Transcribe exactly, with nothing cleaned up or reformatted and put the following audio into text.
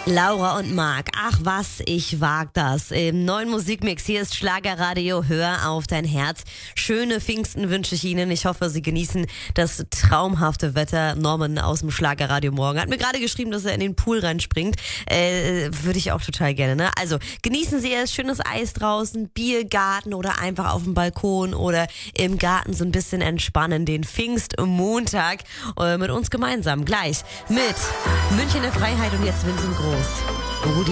Laura und Marc, ach was, ich wag das. Im neuen Musikmix, hier ist Schlagerradio, hör auf dein Herz. Schöne Pfingsten wünsche ich Ihnen. Ich hoffe, Sie genießen das traumhafte Wetter. Norman aus dem Schlagerradio morgen hat mir gerade geschrieben, dass er in den Pool reinspringt. Äh, würde ich auch total gerne, ne? Also, genießen Sie es, schönes Eis draußen, Biergarten oder einfach auf dem Balkon oder im Garten so ein bisschen entspannen. Den Pfingstmontag äh, mit uns gemeinsam. Gleich mit München der Freiheit und jetzt Vincent Groß. Rudi